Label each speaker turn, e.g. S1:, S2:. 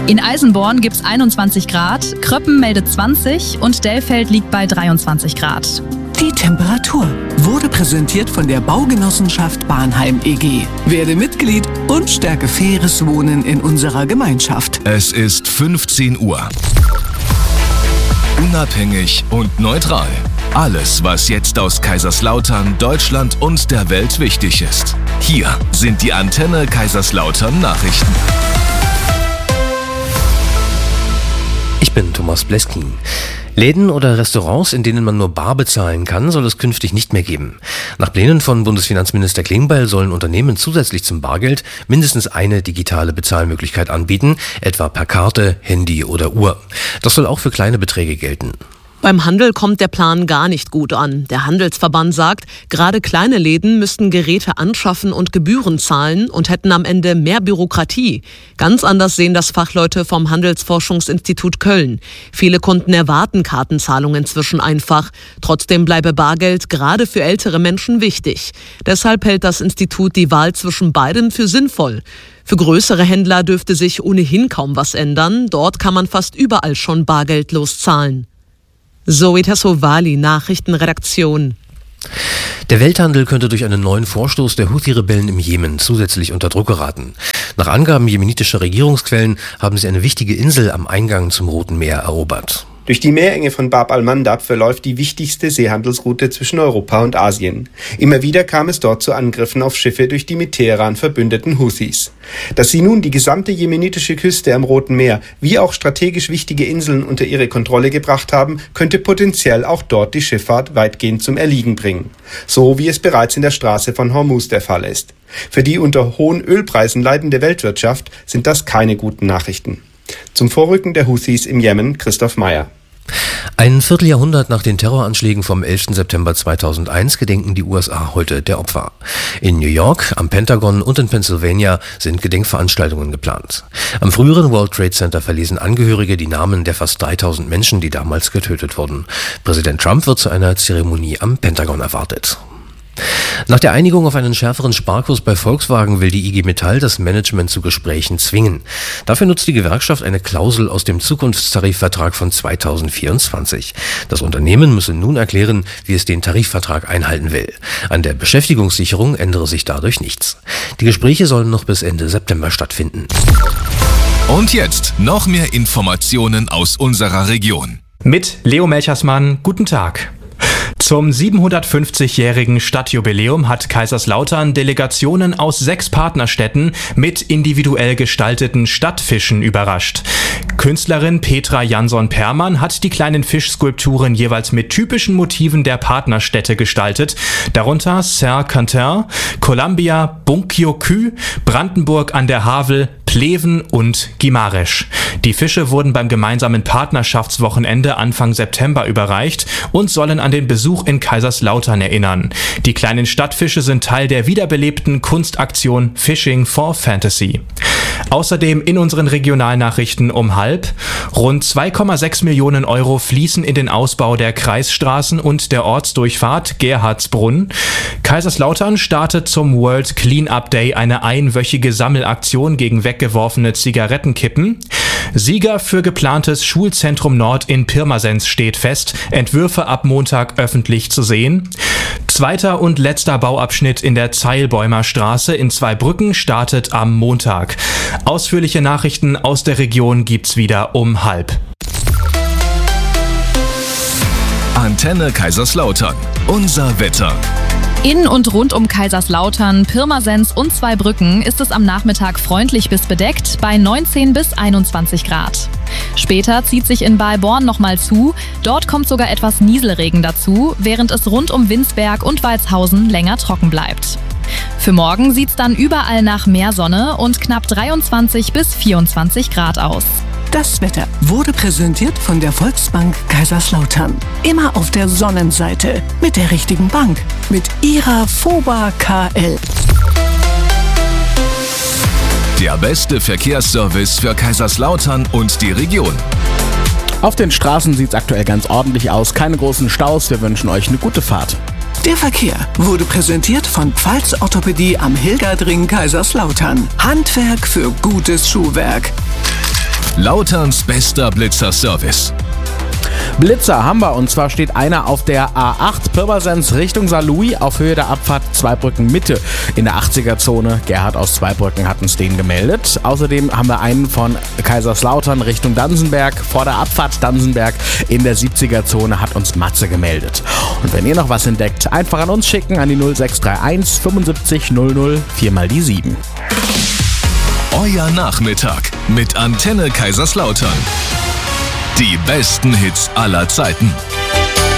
S1: In Eisenborn gibt's 21 Grad, Kröppen meldet 20 und Dellfeld liegt bei 23 Grad.
S2: Die Temperatur wurde präsentiert von der Baugenossenschaft Bahnheim e.G. Werde Mitglied und stärke faires Wohnen in unserer Gemeinschaft.
S3: Es ist 15 Uhr. Unabhängig und neutral. Alles, was jetzt aus Kaiserslautern, Deutschland und der Welt wichtig ist. Hier sind die Antenne Kaiserslautern Nachrichten.
S4: Ich bin Thomas Bleskin. Läden oder Restaurants, in denen man nur bar bezahlen kann, soll es künftig nicht mehr geben. Nach Plänen von Bundesfinanzminister Klingbeil sollen Unternehmen zusätzlich zum Bargeld mindestens eine digitale Bezahlmöglichkeit anbieten, etwa per Karte, Handy oder Uhr. Das soll auch für kleine Beträge gelten.
S5: Beim Handel kommt der Plan gar nicht gut an. Der Handelsverband sagt, gerade kleine Läden müssten Geräte anschaffen und Gebühren zahlen und hätten am Ende mehr Bürokratie. Ganz anders sehen das Fachleute vom Handelsforschungsinstitut Köln. Viele Kunden erwarten Kartenzahlungen inzwischen einfach. Trotzdem bleibe Bargeld gerade für ältere Menschen wichtig. Deshalb hält das Institut die Wahl zwischen beidem für sinnvoll. Für größere Händler dürfte sich ohnehin kaum was ändern. Dort kann man fast überall schon bargeldlos zahlen. Zoe Tassovali, Nachrichtenredaktion.
S4: Der Welthandel könnte durch einen neuen Vorstoß der Houthi-Rebellen im Jemen zusätzlich unter Druck geraten. Nach Angaben jemenitischer Regierungsquellen haben sie eine wichtige Insel am Eingang zum Roten Meer erobert.
S6: Durch die Meerenge von Bab al-Mandab verläuft die wichtigste Seehandelsroute zwischen Europa und Asien. Immer wieder kam es dort zu Angriffen auf Schiffe durch die mit Teheran verbündeten Houthis. Dass sie nun die gesamte jemenitische Küste am Roten Meer wie auch strategisch wichtige Inseln unter ihre Kontrolle gebracht haben, könnte potenziell auch dort die Schifffahrt weitgehend zum Erliegen bringen. So wie es bereits in der Straße von Hormuz der Fall ist. Für die unter hohen Ölpreisen leidende Weltwirtschaft sind das keine guten Nachrichten. Zum Vorrücken der Houthis im Jemen, Christoph Meyer.
S4: Ein Vierteljahrhundert nach den Terroranschlägen vom 11. September 2001 gedenken die USA heute der Opfer. In New York, am Pentagon und in Pennsylvania sind Gedenkveranstaltungen geplant. Am früheren World Trade Center verlesen Angehörige die Namen der fast 3000 Menschen, die damals getötet wurden. Präsident Trump wird zu einer Zeremonie am Pentagon erwartet. Nach der Einigung auf einen schärferen Sparkurs bei Volkswagen will die IG Metall das Management zu Gesprächen zwingen. Dafür nutzt die Gewerkschaft eine Klausel aus dem Zukunftstarifvertrag von 2024. Das Unternehmen müsse nun erklären, wie es den Tarifvertrag einhalten will. An der Beschäftigungssicherung ändere sich dadurch nichts. Die Gespräche sollen noch bis Ende September stattfinden.
S3: Und jetzt noch mehr Informationen aus unserer Region.
S7: Mit Leo Melchersmann, guten Tag. Zum 750-jährigen Stadtjubiläum hat Kaiserslautern Delegationen aus 6 Partnerstädten mit individuell gestalteten Stadtfischen überrascht. Künstlerin Petra Jansson-Permann hat die kleinen Fischskulpturen jeweils mit typischen Motiven der Partnerstädte gestaltet, darunter Saint-Quentin, Columbia, Bunkyo-Kü, Brandenburg an der Havel, Pleven und Gimaresch. Die Fische wurden beim gemeinsamen Partnerschaftswochenende Anfang September überreicht und sollen an den Besuch in Kaiserslautern erinnern. Die kleinen Stadtfische sind Teil der wiederbelebten Kunstaktion Fishing for Fantasy. Außerdem in unseren Regionalnachrichten um 12:30. Rund 2,6 Millionen Euro fließen in den Ausbau der Kreisstraßen und der Ortsdurchfahrt Gerhardsbrunn. Kaiserslautern startet zum World Clean-Up Day eine einwöchige Sammelaktion gegen weggeworfene Zigarettenkippen. Sieger für geplantes Schulzentrum Nord in Pirmasens steht fest. Entwürfe ab Montag öffentlich zu sehen. Zweiter und letzter Bauabschnitt in der Zeilbäumer Straße in Zweibrücken startet am Montag. Ausführliche Nachrichten aus der Region gibt's wieder um 12:30.
S3: Antenne Kaiserslautern. Unser Wetter.
S1: In und rund um Kaiserslautern, Pirmasens und Zweibrücken ist es am Nachmittag freundlich bis bedeckt bei 19 bis 21 Grad. Später zieht sich in Balborn nochmal zu. Dort kommt sogar etwas Nieselregen dazu, während es rund um Winsberg und Walshausen länger trocken bleibt. Für morgen sieht's dann überall nach mehr Sonne und knapp 23 bis 24 Grad aus.
S2: Das Wetter wurde präsentiert von der Volksbank Kaiserslautern. Immer auf der Sonnenseite mit der richtigen Bank. Mit ihrer FOBA KL.
S3: Der beste Verkehrsservice für Kaiserslautern und die Region.
S8: Auf den Straßen sieht's aktuell ganz ordentlich aus. Keine großen Staus. Wir wünschen euch eine gute Fahrt.
S2: Der Verkehr wurde präsentiert von Pfalz Orthopädie am Hilgerdring Kaiserslautern. Handwerk für gutes Schuhwerk.
S3: Lauterns bester Blitzer-Service.
S8: Blitzer haben wir, und zwar steht einer auf der A8 Pirmasens Richtung Saarlouis auf Höhe der Abfahrt Zweibrücken Mitte in der 80er-Zone. Gerhard aus Zweibrücken hat uns den gemeldet. Außerdem haben wir einen von Kaiserslautern Richtung Dansenberg. Vor der Abfahrt Dansenberg in der 70er-Zone hat uns Matze gemeldet. Und wenn ihr noch was entdeckt, einfach an uns schicken an die 0631 75 00 4x7.
S3: Euer Nachmittag mit Antenne Kaiserslautern. Die besten Hits aller Zeiten.